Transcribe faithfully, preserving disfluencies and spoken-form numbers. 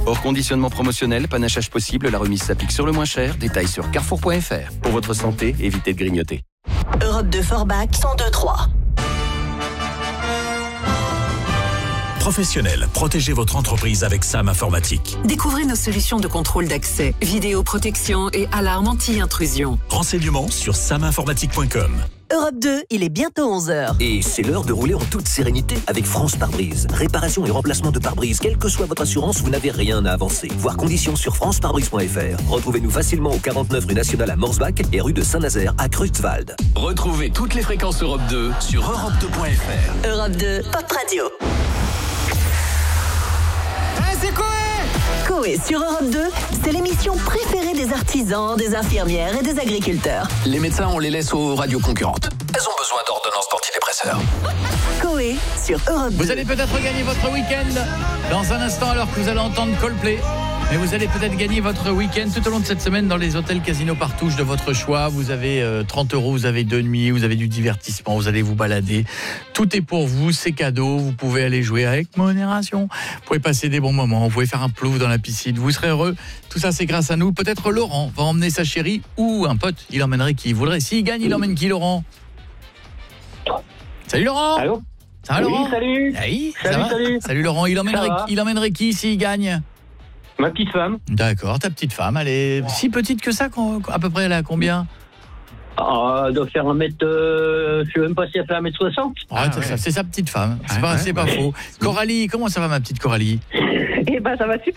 Hors conditionnement promotionnel, panachage possible, la remise s'applique sur le moins cher. Détails sur carrefour point f r. Pour votre santé, évitez de grignoter. Europe deux Forbach cent deux trois. Professionnel, protégez votre entreprise avec Sam Informatique. Découvrez nos solutions de contrôle d'accès, vidéoprotection et alarme anti-intrusion. Renseignements sur sam informatique point com. Europe deux, il est bientôt onze heures. Et c'est l'heure de rouler en toute sérénité avec France Pare-Brise. Réparation et remplacement de pare-brise, quelle que soit votre assurance, vous n'avez rien à avancer. Voir conditions sur france pare brise point f r. Retrouvez-nous facilement au quarante-neuf rue Nationale à Morsbach et rue de Saint-Nazaire à Creutzwald. Retrouvez toutes les fréquences Europe deux sur europe deux point f r. Europe deux, Pop Radio. Hey, c'est Coé Coé sur Europe deux, c'est l'émission préférée des artisans, des infirmières et des agriculteurs. Les médecins, on les laisse aux radios concurrentes. Elles ont besoin d'ordonnances d'antidépresseurs. Coé sur Europe deux. Vous allez peut-être gagner votre week-end dans un instant alors que vous allez entendre Coldplay. Mais vous allez peut-être gagner votre week-end tout au long de cette semaine dans les hôtels Casino Partouche de votre choix. Vous avez euh, trente euros, vous avez deux nuits, vous avez du divertissement, vous allez vous balader. Tout est pour vous, c'est cadeau. Vous pouvez aller jouer avec modération. Vous pouvez passer des bons moments, vous pouvez faire un plouf dans la piscine. Vous serez heureux. Tout ça, c'est grâce à nous. Peut-être Laurent va emmener sa chérie ou un pote. Il emmènerait qui il voudrait. S'il gagne, il emmène qui, Laurent? Salut Laurent. Allô. Ça va, Laurent? Oui, salut. Hey, salut, ça va salut. Salut Laurent. Il emmènerait, il emmènerait qui s'il gagne? Ma petite femme. D'accord, ta petite femme, elle est si petite que ça, à peu près, elle a combien? Ah, elle doit faire un mètre, euh, je sais même pas si elle fait un mètre soixante. Ah, ah, c'est, ouais. ça, c'est sa petite femme, c'est, ah, pas, ouais, c'est pas ouais. faux. Coralie, comment ça va ma petite Coralie? Eh ben ça va super.